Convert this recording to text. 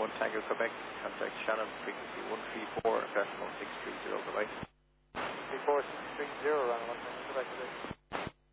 1 Tango Quebec, contact Shannon, frequency 134, decimal 630, bye-bye. 134, 630, runway 1 Tango Quebec.